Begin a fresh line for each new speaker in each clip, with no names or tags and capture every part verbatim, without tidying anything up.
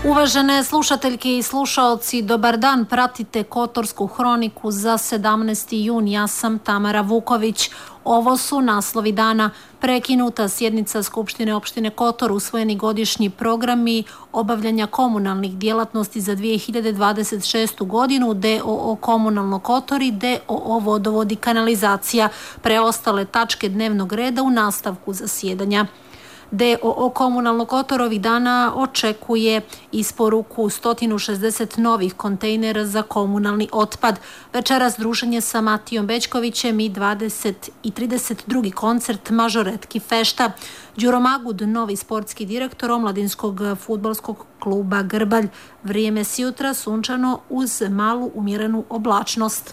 Uvažene slušateljke i slušaoci, dobar dan, pratite Kotorsku hroniku za sedamnaesti jun. Ja sam Tamara Vuković. Ovo su naslovi dana: prekinuta sjednica Skupštine opštine Kotor, usvojeni godišnji programi obavljanja komunalnih djelatnosti za dvije hiljade dvadeset šestu godinu, D O O Komunalno Kotor i D O O Vodovod i kanalizacija. Preostale tačke dnevnog reda u nastavku zasjedanja. D O O Komunalno Kotor ovih dana očekuje isporuku sto šezdeset novih kontejnera za komunalni otpad. Večeras druženje sa Matijom Bećkovićem i dvadeset i trideset drugi koncert Mažoretki fešta. Đuro Magud, novi sportski direktor omladinskog fudbalskog kluba Grbalj. Vrijeme s jutra sunčano uz malu umjerenu oblačnost.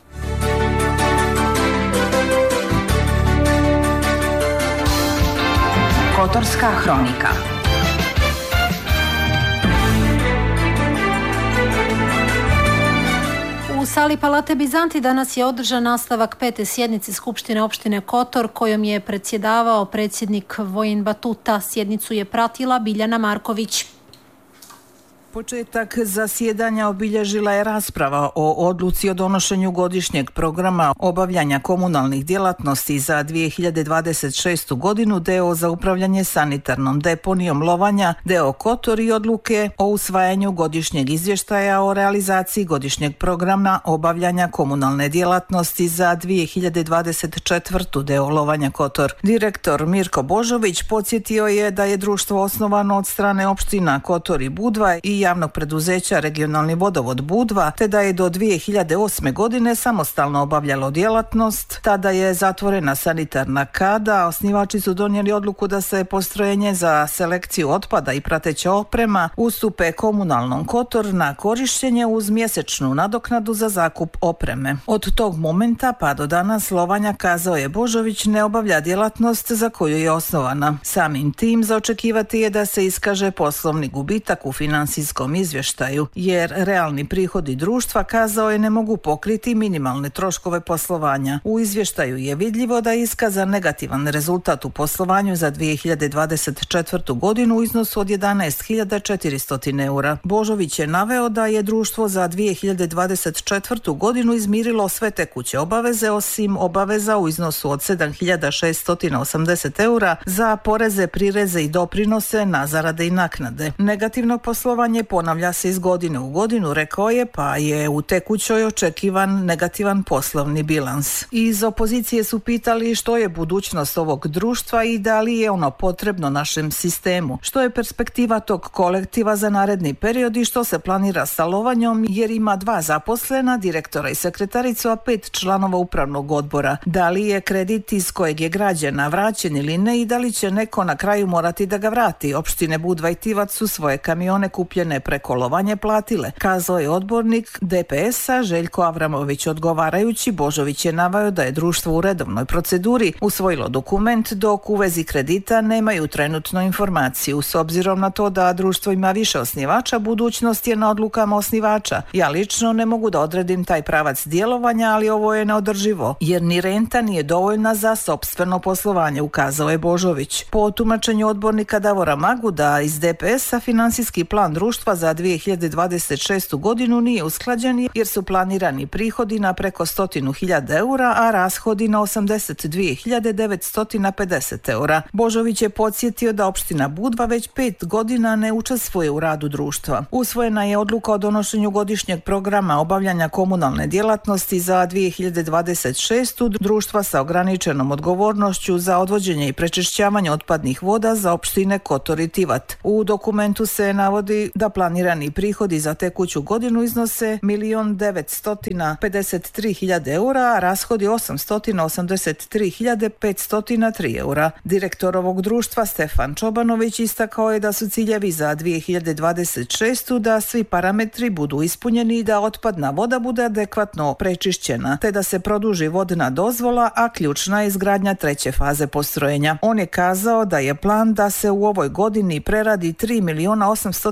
Kotorska hronika.
U sali Palate Bizanti danas je održan nastavak pete sjednice Skupštine opštine Kotor, kojom je predsjedavao predsjednik Vojin Batuta. Sjednicu je pratila Biljana Marković.
Početak zasjedanja obilježila je rasprava o odluci o donošenju godišnjeg programa obavljanja komunalnih djelatnosti za dvije hiljade dvadeset šestu godinu, D O O za upravljanje sanitarnom deponijom Lovanja, D O O Kotor i odluke o usvajanju godišnjeg izvještaja o realizaciji godišnjeg programa obavljanja komunalne djelatnosti za dvije hiljade dvadeset četvrtu. D O O Lovanja Kotor. Direktor Mirko Božović podsjetio je da je društvo osnovano od strane opština Kotor i Budva i javnog preduzeća Regionalni vodovod Budva, te da je do dvije hiljade osme. godine samostalno obavljalo djelatnost. Tada je zatvorena sanitarna kada. Osnivači su donijeli odluku da se postrojenje za selekciju otpada i prateća oprema ustupe komunalnom Kotor na korištenje uz mjesečnu nadoknadu za zakup opreme. Od tog momenta pa do danas Lovanja, kazao je Božović, ne obavlja djelatnost za koju je osnovana. Samim tim za očekivati je da se iskaže poslovni gubitak u financijskom izvještaju, jer realni prihodi društva, kazao je, ne mogu pokriti minimalne troškove poslovanja. U izvještaju je vidljivo da je iskazan negativan rezultat u poslovanju za dvije hiljade dvadeset četvrtu. godinu u iznosu od jedanaest hiljada četiristo eura. Božović je naveo da je društvo za dvije hiljade dvadeset četvrtu. godinu izmirilo sve tekuće obaveze osim obaveza u iznosu od sedam hiljada šeststo osamdeset eura za poreze, prireze i doprinose na zarade i naknade. Negativno poslovanje ponavlja se iz godine u godinu, rekao je, pa je u tekućoj očekivan negativan poslovni bilans. Iz opozicije su pitali što je budućnost ovog društva i da li je ono potrebno našem sistemu, što je perspektiva tog kolektiva za naredni period i što se planira sa Lovanjom, jer ima dva zaposlena, direktora i sekretaricu, a pet članova upravnog odbora. Da li je kredit iz kojeg je građena vraćen ili ne i da li će neko na kraju morati da ga vrati. Opštine Budva i Tivac su svoje kamione kupljene preko Lovanje platile, kazao je odbornik D P S-a Željko Avramović. Odgovarajući, Božović je naveo da je društvo u redovnoj proceduri usvojilo dokument, dok u vezi kredita nemaju trenutno informaciju. S obzirom na to da društvo ima više osnivača, budućnost je na odlukama osnivača. Ja lično ne mogu da odredim taj pravac djelovanja, ali ovo je neodrživo, jer ni renta nije dovoljna za sopstveno poslovanje, ukazao je Božović. Po tumačenju odbornika Davora Maguda iz D P S-a, financijski plan društva za dvije hiljade dvadeset šestu. godinu nije usklađen jer su planirani prihodi na preko stotinu hiljada eura, a rashodi na osamdeset dvije hiljade devetsto pedeset eura. Božović je podsjetio da opština Budva već pet godina ne učestvuje u radu društva. Usvojena je odluka o donošenju godišnjeg programa obavljanja komunalne djelatnosti za dvije hiljade dvadeset šestu. društva sa ograničenom odgovornošću za odvođenje i prečišćavanje otpadnih voda za opštine Kotor i Tivat. U dokumentu se navodi da planirani prihodi za tekuću godinu iznose milion devetsto pedeset tri hiljade eura, a rashodi osamsto osamdeset tri hiljade petsto tri eura. Direktor ovog društva Stefan Čobanović istakao je da su ciljevi za dvije hiljade dvadeset šestu. da svi parametri budu ispunjeni i da otpadna voda bude adekvatno prečišćena, te da se produži vodna dozvola, a ključna je izgradnja treće faze postrojenja. On je kazao da je plan da se u ovoj godini preradi tri miliona osamsto hiljada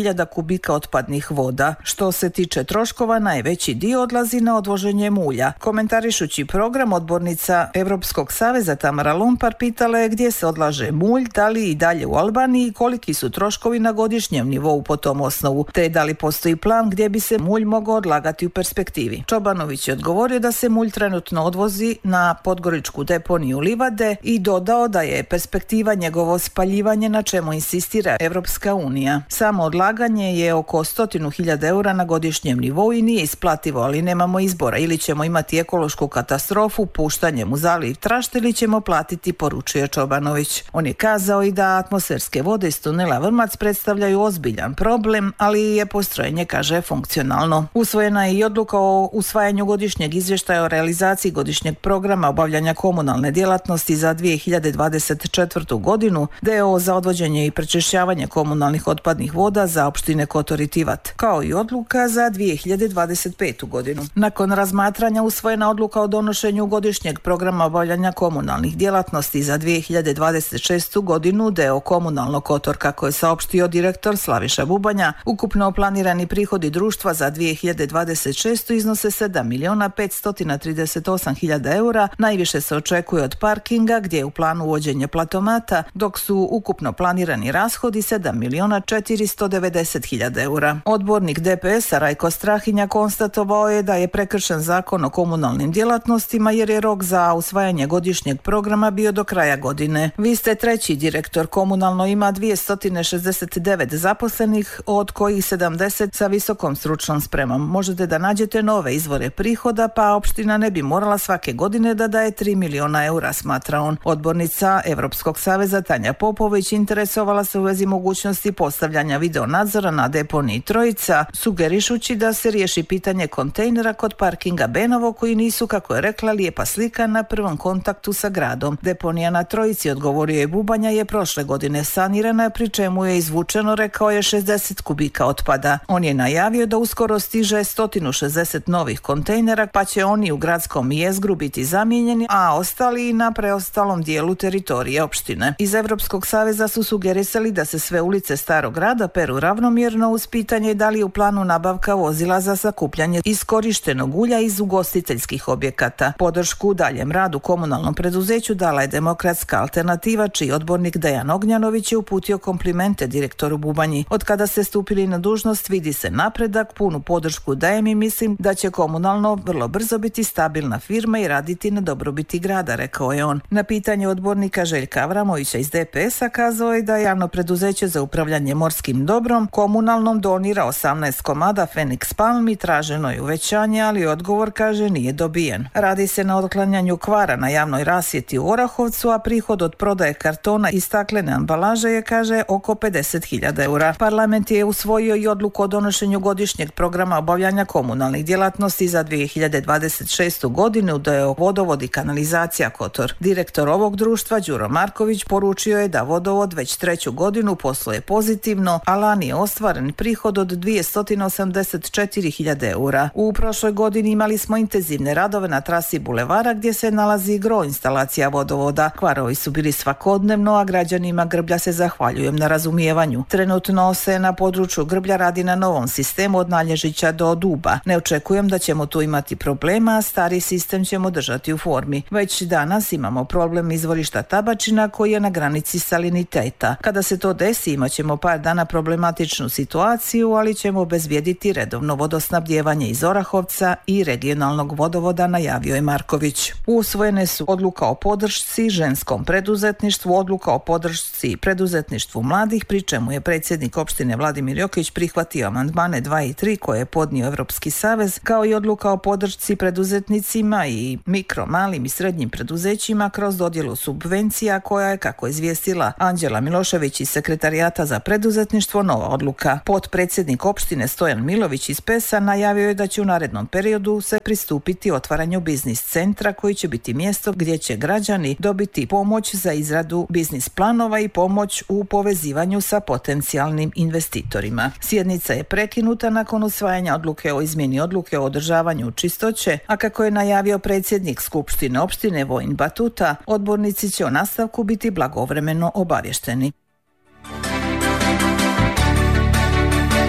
hiljada kubika otpadnih voda. Što se tiče troškova, najveći dio odlazi na odvoženje mulja. Komentarišući program, odbornica Europskog saveza Tamara Lompar pitala je gdje se odlaže mulj, da li i dalje u Albaniji i koliki su troškovi na godišnjem nivou po tom osnovu, te da li postoji plan gdje bi se mulj mogao odlagati u perspektivi. Čobanović je odgovorio da se mulj trenutno odvozi na podgoričku deponiju Livade i dodao da je perspektiva njegovo spaljivanje, na čemu insistira Evropska unija. Samo odlaganje je oko stotinu hiljada eura na godišnjem nivou i nije isplativo, ali nemamo izbora. Ili ćemo imati ekološku katastrofu puštanjem u zaliv Trašt ili ćemo platiti, poručuje Čobanović. On je kazao i da atmosferske vode iz tunela Vrmac predstavljaju ozbiljan problem, ali je postrojenje, kaže, funkcionalno. Usvojena je i odluka o usvajanju godišnjeg izvještaja o realizaciji godišnjeg programa obavljanja komunalne djelatnosti za dvije hiljade dvadeset četvrtu godinu, D O O za odvođenje i prečišćavanje komunalnih otpadnih voda za opštine Kotor i Tivat, kao i odluka za dvije hiljade dvadeset petu godinu. Nakon razmatranja usvojena odluka o donošenju godišnjeg programa obavljanja komunalnih djelatnosti za dvije hiljade dvadeset šestu godinu, D O O Komunalno Kotor, kako je saopštio direktor Slaviša Bubanja, ukupno planirani prihodi društva za dvije hiljade dvadeset šestu iznose sedam milijuna petsto trideset osam hiljada eura, najviše se očekuje od parkinga gdje je u planu uvođenje platomata, dok su ukupno planirani rashodi sedam milijuna četiristo devedeset hiljada eura. Odbornik D P S-a Rajko Strahinja konstatovao je da je prekršen zakon o komunalnim djelatnostima jer je rok za usvajanje godišnjeg programa bio do kraja godine. Vi ste treći direktor, komunalno ima dvjesto šezdeset devet zaposlenih, od kojih sedamdeset sa visokom stručnom spremom. Možete da nađete nove izvore prihoda, pa opština ne bi morala svake godine da daje tri milijuna eura, smatra on. Odbornica Evropskog saveza Tanja Popović interesovala se u vezi mogućnosti postavljanja video nadzora na deponiji Trojica, sugerišući da se riješi pitanje kontejnera kod parkinga Benovo, koji nisu, kako je rekla, lijepa slika na prvom kontaktu sa gradom. Deponija na Trojici, odgovorio je Bubanja, je prošle godine sanirana, pri čemu je izvučeno, rekao je, šezdeset kubika otpada. On je najavio da uskoro stiže sto šezdeset novih kontejnera, pa će oni u gradskom jezgru biti zamijenjeni, a ostali na preostalom dijelu teritorije opštine. Iz Evropskog saveza su sugerisali da se sve ulice Starog grada peru ravnomjerno, uz pitanje da li je u planu nabavka vozila za sakupljanje iskorištenog ulja iz ugostiteljskih objekata. Podršku daljem radu komunalnom preduzeću dala je Demokratska alternativa, čiji odbornik Dejan Ognjanović je uputio komplimente direktoru Bubanji. Od kada ste stupili na dužnost vidi se napredak, punu podršku dajem i mislim da će komunalno vrlo brzo biti stabilna firma i raditi na dobrobiti grada, rekao je on. Na pitanje odbornika Željka Avramovića iz D P S-a kazao je da javno preduzeće za upravljanje morskim dobrom komunalnom donira osamnaest komada Fenix palmi, traženo je uvećanje, ali odgovor, kaže, nije dobijen. Radi se na otklanjanju kvara na javnoj rasvjeti u Orahovcu, a prihod od prodaje kartona i staklene ambalaže je, kaže, oko pedeset hiljada eura. Parlament je usvojio i odluku o donošenju godišnjeg programa obavljanja komunalnih djelatnosti za dvije hiljade dvadeset šestu godinu, da je Vodovod i kanalizacija Kotor. Direktor ovog društva Đuro Marković poručio je da Vodovod već treću godinu posluje pozitivno, a lani je ostvaren prihod od dvjesto osamdeset četiri hiljade eura. U prošloj godini imali smo intenzivne radove na trasi bulevara gdje se nalazi gro instalacija vodovoda. Kvarovi su bili svakodnevno, a građanima Grblja se zahvaljujem na razumijevanju. Trenutno se na području Grblja radi na novom sistemu od Nalježića do Duba. Ne očekujem da ćemo tu imati problema, a stari sistem ćemo držati u formi. Već danas imamo problem izvorišta Tabačina koji je na granici saliniteta. Kada se to desi, imat ćemo par dana problematičnu situaciju, ali ćemo obezbijediti redovno vodosnabdjevanje iz Orahovca i regionalnog vodovoda, najavio je Marković. Usvojene su odluka o podršci ženskom preduzetništvu, odluka o podršci preduzetništvu mladih, pri čemu je predsjednik opštine Vladimir Jokić prihvatio amandmane dva i tri koje je podnio Evropski savez, kao i odluka o podršci preduzetnicima i mikro, malim i srednjim preduzećima kroz dodjelu subvencija, koja je, kako izvijestila Anđela Milošević iz Sekretarijata za preduzetništvo, nova odluka. Potpredsjednik opštine Stojan Milović iz Pesa najavio je da će u narednom periodu se pristupiti otvaranju biznis centra, koji će biti mjesto gdje će građani dobiti pomoć za izradu biznis planova i pomoć u povezivanju sa potencijalnim investitorima. Sjednica je prekinuta nakon usvajanja odluke o izmjeni odluke o održavanju čistoće, a kako je najavio predsjednik Skupštine opštine Vojin Batuta, odbornici će o nastavku biti blagovremeno obavješteni.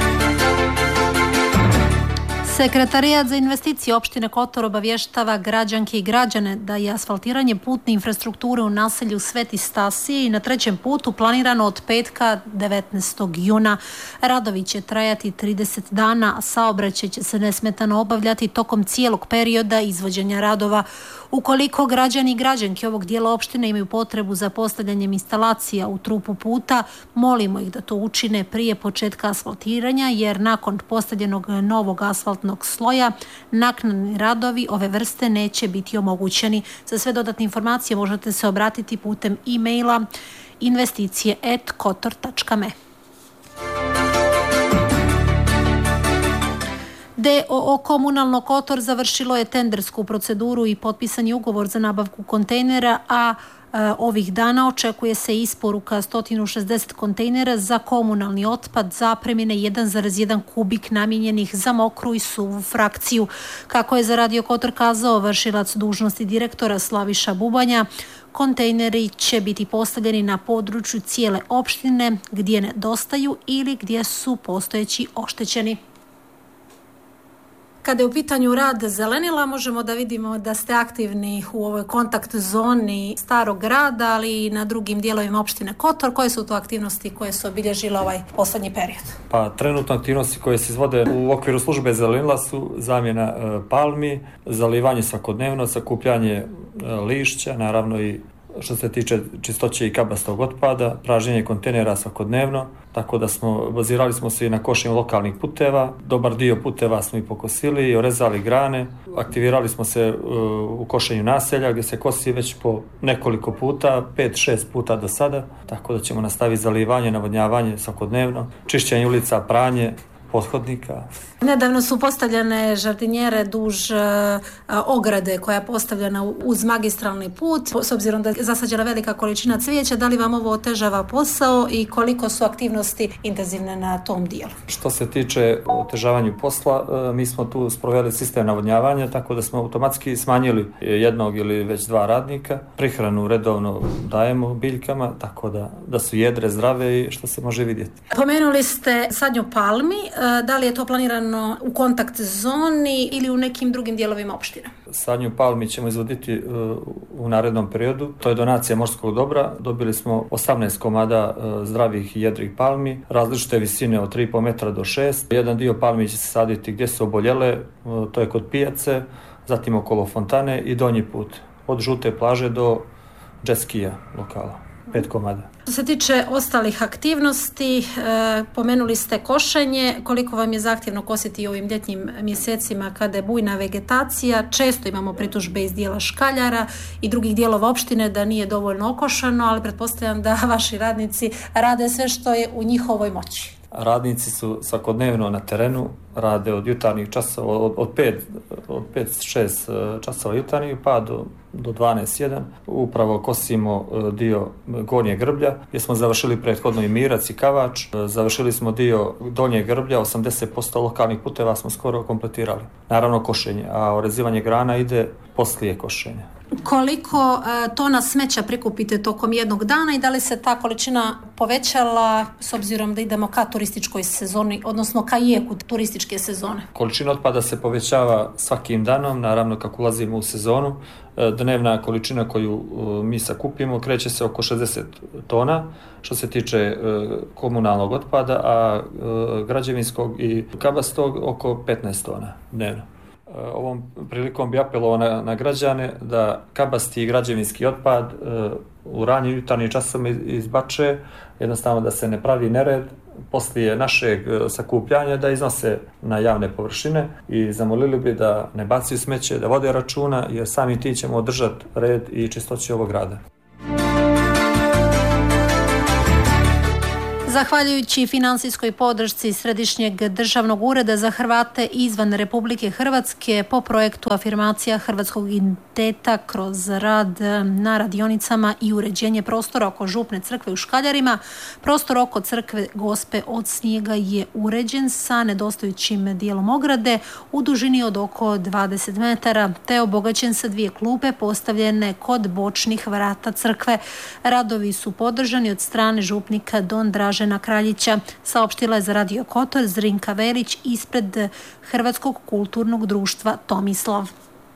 Sekretarijat za investicije opštine Kotor obavještava građanke i građane da je asfaltiranje putne infrastrukture u naselju Sveti Stasije i na trećem putu planirano od petka devetnaestog juna. Radovi će trajati trideset dana, a saobraćaj će se nesmetano obavljati tokom cijelog perioda izvođenja radova. Ukoliko građani i građanke ovog dijela opštine imaju potrebu za postavljanjem instalacija u trupu puta, molimo ih da to učine prije početka asfaltiranja, jer nakon postavljenog novog asfaltnog sloja naknadni radovi ove vrste neće biti omogućeni. Za sve dodatne informacije možete se obratiti putem e-maila investicije at kotor tačka me. D O O Komunalno Kotor završilo je tendersku proceduru i potpisan je ugovor za nabavku kontejnera, a e, ovih dana očekuje se isporuka sto šezdeset kontejnera za komunalni otpad zapremine jedan zarez jedan kubik namijenjenih za mokru i suvu frakciju. Kako je za Radio Kotor kazao vršilac dužnosti direktora Slaviša Bubanja, kontejneri će biti postavljeni na području cijele opštine gdje nedostaju ili gdje su postojeći oštećeni. Kada je u pitanju rad zelenila, možemo da vidimo da ste aktivni u ovoj kontakt zoni Starog grada, ali i na drugim dijelovima opštine Kotor. Koje su to aktivnosti koje su obilježile ovaj posljednji period?
Pa trenutno aktivnosti koje se izvode u okviru službe zelenila su zamjena e, palmi, zalivanje svakodnevno, sakupljanje e, lišća, naravno i što se tiče čistoće i kabastog otpada, pražnjenje kontejnera svakodnevno, tako da smo, bazirali smo se i na košenju lokalnih puteva, dobar dio puteva smo i pokosili i orezali grane, aktivirali smo se u košenju naselja gdje se kosi već po nekoliko puta, pet šest puta do sada, tako da ćemo nastaviti zalivanje, navodnjavanje svakodnevno, čišćenje ulica, pranje pothodnika.
Nedavno su postavljene žardinjere duž uh, ograde koja je postavljena uz magistralni put. S obzirom da je zasađena velika količina cvijeća, da li vam ovo otežava posao i koliko su aktivnosti intenzivne na tom dijelu?
Što se tiče otežavanju posla, uh, mi smo tu sproveli sistem navodnjavanja, tako da smo automatski smanjili jednog ili već dva radnika. Prihranu redovno dajemo biljkama, tako da, da su jedre zdrave i što se može vidjeti.
Pomenuli ste sadnju palmi. Da li je to planirano u kontakt zoni ili u nekim drugim dijelovima opštine?
Sadnju palmi ćemo izvoditi u narednom periodu. To je donacija morskog dobra. Dobili smo osamnaest komada zdravih i jedrih palmi, različite visine od tri i po metra do šest. Jedan dio palmi će se saditi gdje su oboljele, to je kod pijace, zatim okolo fontane i donji put, od žute plaže do džeskija lokala. Pet komada.
Što se tiče ostalih aktivnosti, e, pomenuli ste košenje. Koliko vam je zahtjevno kositi u ovim ljetnim mjesecima kada je bujna vegetacija? Često imamo pritužbe iz dijela škaljara i drugih dijelova opštine da nije dovoljno okošano, ali pretpostavljam da vaši radnici rade sve što je u njihovoj moći.
Radnici su svakodnevno na terenu, rade od jutarnjih časova, od, od pet od pet šest časova jutarnjih pa do, do dvanaest jedan. Upravo kosimo dio gornjeg grblja, gdje smo završili prethodno i Mirac i Kavač. Završili smo dio donjeg grblja, osamdeset posto lokalnih puteva smo skoro kompletirali. Naravno košenje, a orezivanje grana ide poslije košenja.
Koliko e, tona smeća prikupite tokom jednog dana i da li se ta količina povećala s obzirom da idemo ka turističkoj sezoni, odnosno ka jeku turističke sezone?
Količina otpada se povećava svakim danom, naravno kako ulazimo u sezonu. Dnevna količina koju mi sakupimo kreće se oko šezdeset tona što se tiče komunalnog otpada, a građevinskog i kabastog oko petnaest tona dnevno. Ovom prilikom bi apelovao na, na građane da kabasti i građevinski otpad e, u ranijim jutarnjim časovima izbače, jednostavno da se ne pravi nered poslije našeg sakupljanja, da iznose na javne površine i zamolili bi da ne bacaju smeće, da vode računa, jer sami ti ćemo održati red i čistoću ovog grada.
Zahvaljujući finansijskoj podršci Središnjeg državnog ureda za Hrvate izvan Republike Hrvatske po projektu afirmacija hrvatskog identiteta kroz rad na radionicama i uređenje prostora oko župne crkve u Škaljarima, prostor oko crkve Gospe od snijega je uređen sa nedostajućim dijelom ograde u dužini od oko dvadeset metara, te obogaćen sa dvije klupe postavljene kod bočnih vrata crkve. Radovi su podržani od strane župnika Don Dražena Snežana Kraljića, saopštila je za Radio Kotor Zrinka Verić ispred Hrvatskog kulturnog društva Tomislav.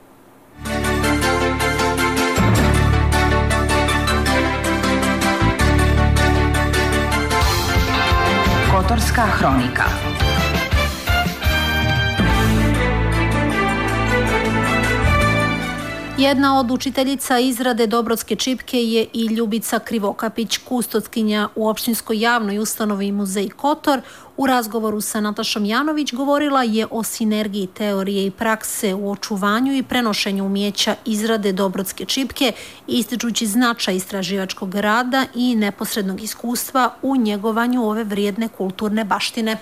Kotorska hronika.
Jedna od učiteljica izrade Dobrodske čipke je i Ljubica Krivokapić, kustoskinja u opštinskoj javnoj ustanovi Muzej Kotor. U razgovoru sa Natašom Janović govorila je o sinergiji teorije i prakse u očuvanju i prenošenju umijeća izrade Dobrodske čipke, ističući značaj istraživačkog rada i neposrednog iskustva u njegovanju ove vrijedne kulturne baštine.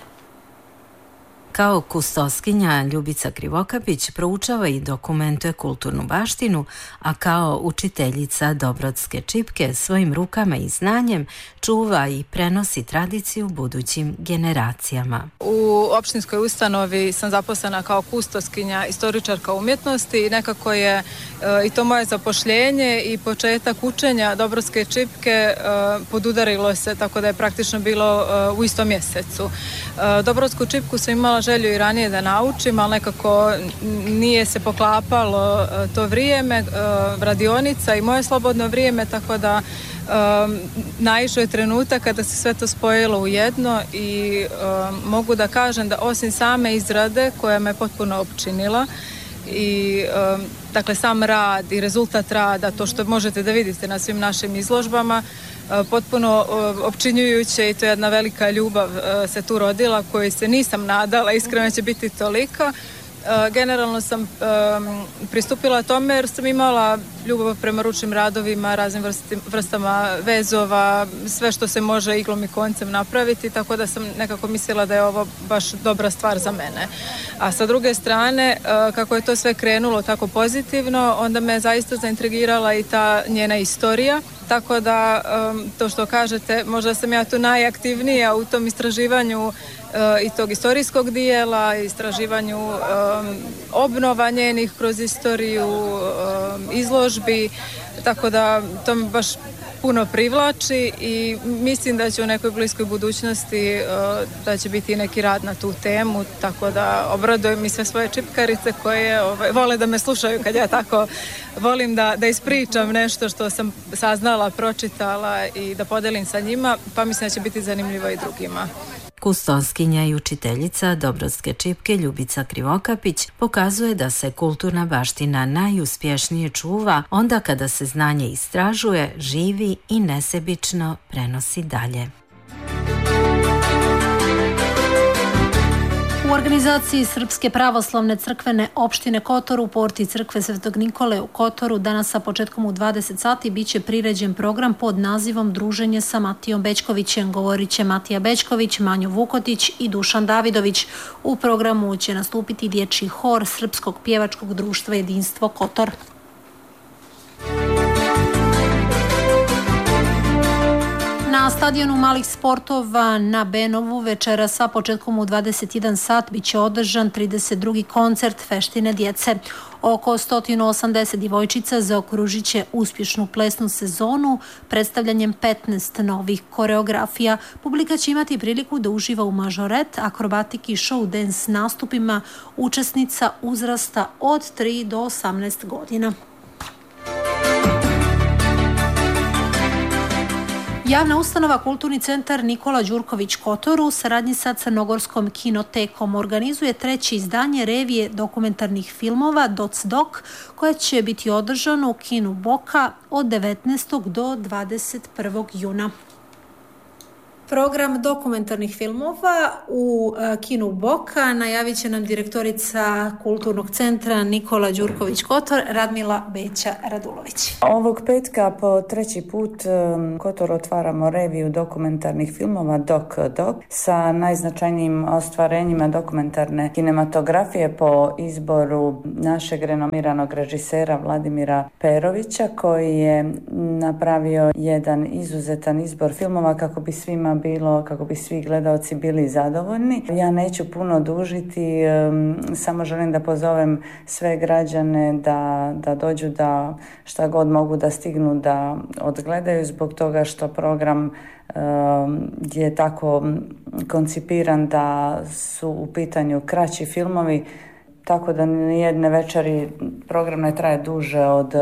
Kao kustoskinja Ljubica Krivokapić proučava i dokumentuje kulturnu baštinu, a kao učiteljica Dobrodske čipke svojim rukama i znanjem čuva i prenosi tradiciju budućim generacijama.
U opštinskoj ustanovi sam zaposlena kao kustoskinja, istoričarka umjetnosti i nekako je e, i to moje zapošljenje i početak učenja Dobrodske čipke e, podudarilo se, tako da je praktično bilo e, u istom mjesecu. E, Dobrodsku čipku sam imala želju i ranije da naučim, ali nekako nije se poklapalo to vrijeme, radionica i moje slobodno vrijeme, tako da um, naišao je trenutak kada se sve to spojilo u jedno i um, mogu da kažem da osim same izrade koja me potpuno opčinila i um, dakle sam rad i rezultat rada, to što možete da vidite na svim našim izložbama, potpuno opčinjujuće i to je jedna velika ljubav se tu rodila koju se nisam nadala, iskreno će biti tolika. Generalno sam pristupila tome jer sam imala ljubav prema ručnim radovima, raznim vrstama vezova, sve što se može iglom i koncem napraviti, tako da sam nekako mislila da je ovo baš dobra stvar za mene. A sa druge strane, kako je to sve krenulo tako pozitivno, onda me zaista zaintrigirala i ta njena istorija. Tako da, to što kažete, možda sam ja tu najaktivnija u tom istraživanju i tog istorijskog dijela, istraživanju obnova njenih kroz istoriju, izložbi, tako da to me baš puno privlači i mislim da će u nekoj bliskoj budućnosti da će biti neki rad na tu temu, tako da obradujem i sve svoje čipkarice koje ovaj, vole da me slušaju kad ja tako volim da, da ispričam nešto što sam saznala, pročitala i da podelim sa njima, pa mislim da će biti zanimljivo i drugima.
Kustoskinja i učiteljica Dobrodske čipke Ljubica Krivokapić pokazuje da se kulturna baština najuspješnije čuva onda kada se znanje istražuje, živi i nesebično prenosi dalje.
U organizaciji Srpske pravoslavne crkvene opštine Kotor u porti crkve Svetog Nikole u Kotoru danas sa početkom u dvadeset sati biće priređen program pod nazivom Druženje sa Matijom Bećkovićem. Govorit će Matija Bećković, Manjo Vukotić i Dušan Davidović. U programu će nastupiti dječji hor Srpskog pjevačkog društva Jedinstvo Kotor. Na stadionu malih sportova na Benovu večera sa početkom u dvadeset jedan sat biće održan trideset drugi koncert Feštine djece. Oko sto osamdeset djevojčica zaokružit će uspješnu plesnu sezonu predstavljanjem petnaest novih koreografija. Publika će imati priliku da uživa u mažoret, akrobatiki i show dance nastupima učesnica uzrasta od tri do osamnaest godina. Javna ustanova Kulturni centar Nikola Đurković Kotor u saradnji sa Crnogorskom kinotekom organizuje treće izdanje revije dokumentarnih filmova Doc Dok, koje će biti održano u kinu Boka od devetnaestog do dvadeset prvog juna. Program dokumentarnih filmova u kinu Boka najavit će nam direktorica Kulturnog centra Nikola Đurković Kotor, Radmila Beća Radulović.
Ovog petka po treći put Kotor otvaramo reviju dokumentarnih filmova Dok Dok sa najznačajnijim ostvarenjima dokumentarne kinematografije po izboru našeg renomiranog režisera Vladimira Perovića, koji je napravio jedan izuzetan izbor filmova kako bi svima bilo, kako bi svi gledaoci bili zadovoljni. Ja neću puno dužiti, samo želim da pozovem sve građane da, da dođu, da šta god mogu da stignu da odgledaju, zbog toga što program je tako koncipiran da su u pitanju kraći filmovi, tako da nijedne večeri program ne traje duže od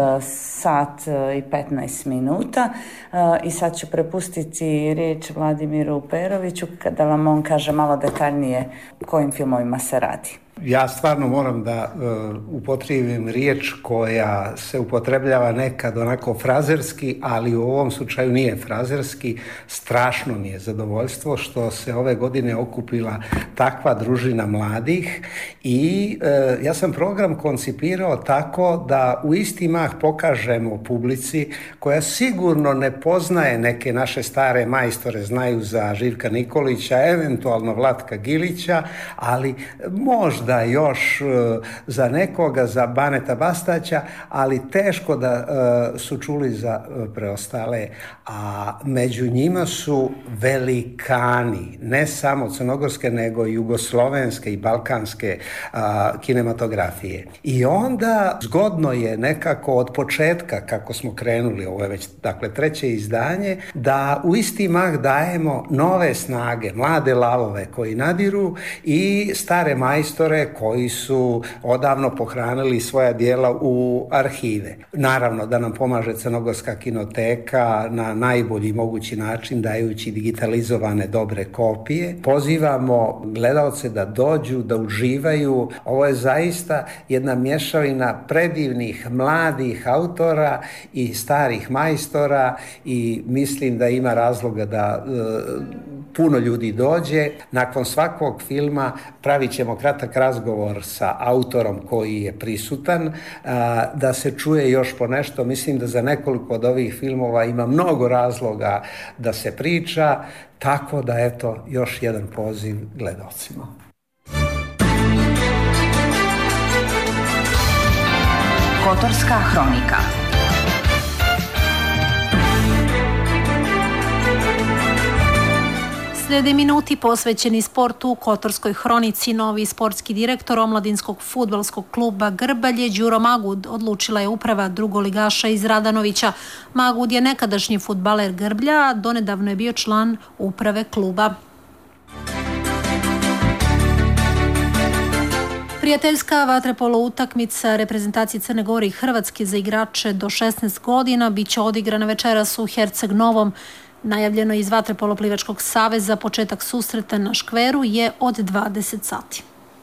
sat i petnaest minuta. I sad ću prepustiti riječ Vladimiru Peroviću da vam on kaže malo detaljnije kojim filmovima se radi.
Ja stvarno moram da uh, upotrijebim riječ koja se upotrebljava nekad onako frazerski, ali u ovom slučaju nije frazerski. Strašno mi je zadovoljstvo što se ove godine okupila takva družina mladih i uh, ja sam program koncipirao tako da u isti mah pokažemo publici koja sigurno ne poznaje neke naše stare majstore, znaju za Živka Nikolića, eventualno Vlatka Gilića, ali možda da još za nekoga, za Baneta Bastaća, ali teško da uh, su čuli za uh, preostale. A među njima su velikani, ne samo crnogorske, nego i jugoslovenske i balkanske uh, kinematografije. I onda zgodno je nekako od početka, kako smo krenuli, ovo je već dakle treće izdanje, da u isti mah dajemo nove snage, mlade lavove koji nadiru i stare majstore koji su odavno pohranili svoja djela u arhive. Naravno da nam pomaže Crnogorska kinoteka na najbolji mogući način dajući digitalizovane dobre kopije. Pozivamo gledaoce da dođu, da uživaju. Ovo je zaista jedna mješavina predivnih mladih autora i starih majstora i mislim da ima razloga da e, puno ljudi dođe. Nakon svakog filma pravit ćemo kratak razgovor sa autorom koji je prisutan, da se čuje još po nešto. Mislim da za nekoliko od ovih filmova ima mnogo razloga da se priča, tako da eto još jedan poziv gledaocima.
Kotorska hronika.
Slijede minuti posvećeni sportu u Kotorskoj hronici. Novi sportski direktor omladinskog fudbalskog kluba Grbalje Đuro Magud odlučila je uprava drugoligaša iz Radanovića. Magud je nekadašnji fudbaler Grblja, a donedavno je bio član uprave kluba. Prijateljska vaterpolo utakmica reprezentacije Crne Gore i Hrvatske za igrače do šesnaest godina biće odigrana večeras u Herceg Novom. Najavljeno iz Vaterpolo plivačkog saveza početak susreta na škveru je od dvadeset sati.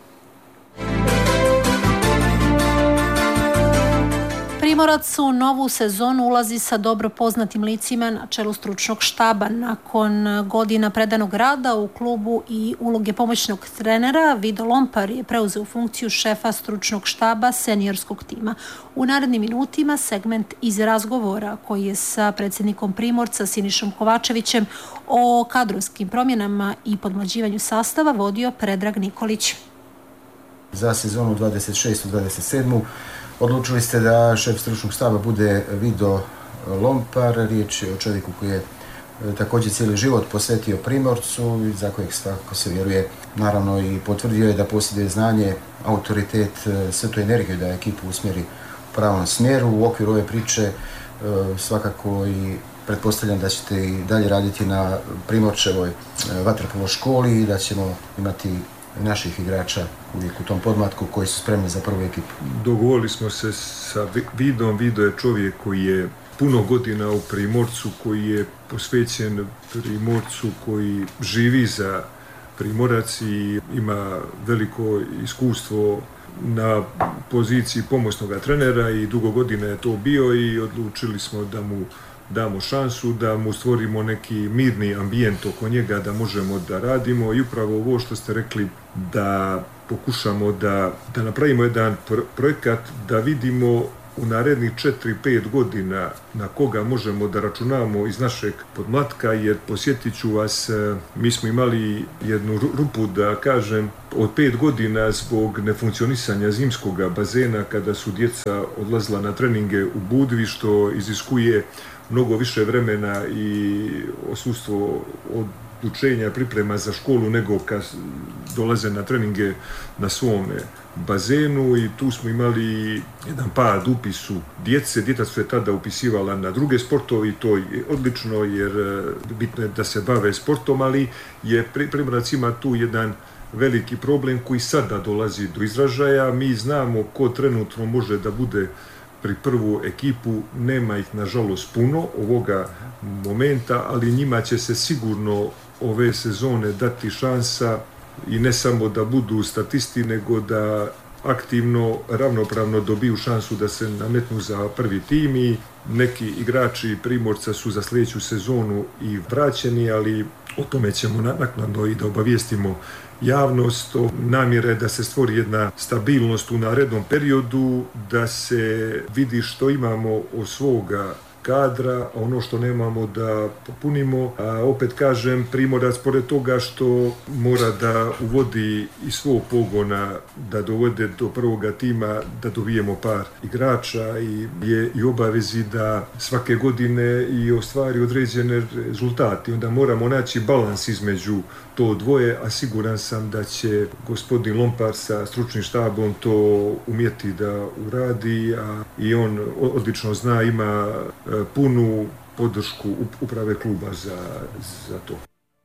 Primorac u novu sezonu ulazi sa dobro poznatim licima na čelu stručnog štaba. Nakon godina predanog rada u klubu i uloge pomoćnog trenera, Vido Lompar je preuzeo funkciju šefa stručnog štaba seniorskog tima. U narednim minutima segment iz razgovora koji je sa predsjednikom Primorca Sinišom Kovačevićem o kadrovskim promjenama i podmlađivanju sastava vodio Predrag Nikolić.
Za sezonu dvadeset šestu dvadeset sedmu odlučili ste da šef stručnog štaba bude Vido Lompar. Riječ je o čovjeku koji je također cijeli život posvetio Primorcu i za kojeg svakako se vjeruje. Naravno i potvrdio je da posjeduje znanje, autoritet, sve tu energiju da ekipu usmjeri u pravom smjeru. U okviru ove priče svakako i pretpostavljam da ćete i dalje raditi na Primorčevoj vaterpolo školi i da ćemo imati naših igrača uvijek u tom podmlatku koji su spremni za prvu ekipu.
Dogovorili smo se sa Vidom. Vido je čovjek koji je puno godina u Primorcu, koji je posvećen Primorcu, koji živi za Primorac i ima veliko iskustvo na poziciji pomoćnog trenera i dugo godina je to bio i odlučili smo da mu damo šansu, da mu stvorimo neki mirni ambijent oko njega, da možemo da radimo i upravo ovo što ste rekli, da pokušamo da, da napravimo jedan projekat, da vidimo u narednih četiri pet godina na koga možemo da računamo iz našeg podmlatka, jer posjetit ću vas, mi smo imali jednu rupu, da kažem, od pet godina zbog nefunkcionisanja zimskog bazena kada su djeca odlazila na treninge u Budvi, što iziskuje mnogo više vremena i odsustvo od učenja, priprema za školu, nego kad dolaze na treninge na svome bazenu i tu smo imali jedan pad upisu djece. Djeca su je tada upisivala na druge sportove i to je odlično jer bitno je da se bave sportom, ali je Primorac ima tu jedan veliki problem koji sada dolazi do izražaja. Mi znamo ko trenutno može da bude pri prvu ekipu, nema ih nažalost puno ovoga momenta, ali njima će se sigurno ove sezone dati šansa i ne samo da budu statisti, nego da aktivno, ravnopravno dobiju šansu da se nametnu za prvi tim i neki igrači Primorca su za sljedeću sezonu i vraćeni, ali o tome ćemo naknadno i da obavijestimo javnost. Namjera je da se stvori jedna stabilnost u narednom periodu, da se vidi što imamo od svoga kadra, a ono što nemamo da popunimo. A opet kažem, Primorac pored toga što mora da uvodi iz svog pogona, da dovede do prvoga tima, da dobijemo par igrača i je i obavezi da svake godine i ostvari određene rezultate. Onda moramo naći balans između to dvoje, a siguran sam da će gospodin Lompar sa stručnim štabom to umjeti da uradi, a i on odlično zna, ima punu podršku uprave kluba za, za to.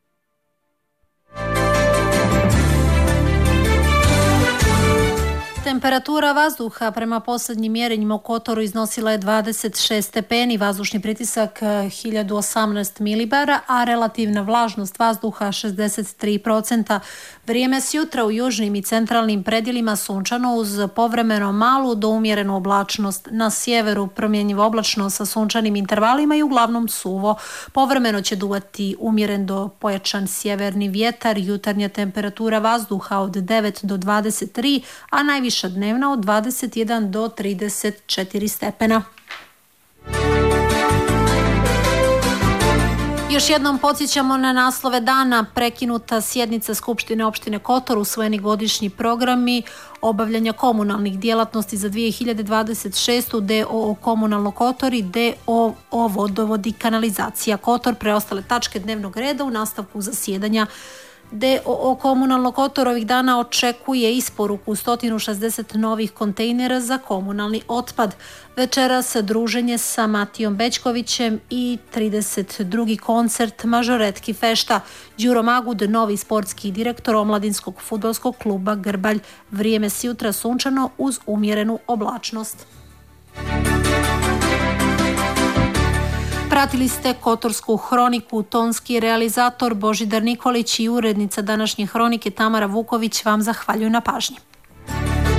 Temperatura vazduha prema posljednjim mjerenjima u Kotoru iznosila je dvadeset šest stepeni, vazdušni pritisak hiljadu osamnaest milibara, a relativna vlažnost vazduha šezdeset tri procenta. Vrijeme s jutra u južnim i centralnim predjelima sunčano uz povremeno malu do umjerenu oblačnost. Na sjeveru promjenjivo oblačno sa sunčanim intervalima i uglavnom suvo. Povremeno će duvati umjeren do pojačan sjeverni vjetar, jutarnja temperatura vazduha od devet do dvadeset tri, a najviša dnevna od dvadeset jedan do trideset četiri stepena. Još jednom podsjećamo na naslove dana. Prekinuta sjednica Skupštine opštine Kotor, usvojeni godišnji programi obavljanja komunalnih djelatnosti za dvije hiljade dvadeset šestu. D O O Komunalno Kotor i D O O Vodovod i kanalizacija Kotor. Preostale tačke dnevnog reda u nastavku zasjedanja. D O O Komunalno Kotor ovih dana očekuje isporuku sto šezdeset novih kontejnera za komunalni otpad. Večeras druženje sa Matijom Bećkovićem i trideset drugi koncert Mažoretki fešta. Đuro Magud, novi sportski direktor omladinskog fudbalskog kluba Grbalj. Vrijeme s jutra sunčano uz umjerenu oblačnost. Pratili ste Kotorsku hroniku. Tonski realizator Božidar Nikolić i urednica današnje hronike Tamara Vuković vam zahvaljuju na pažnji.